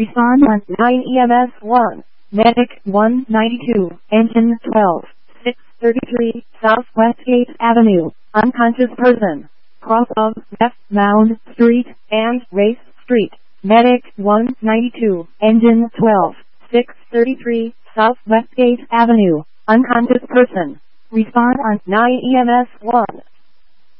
Respond on 9 EMS 1. Medic 192, engine 12, 633, Southwest 8th Avenue, unconscious person. Cross of F. Mound Street and Race Street. Medic 192, engine 12, 633, Southwest 8th Avenue, unconscious person. Respond on 9 EMS 1.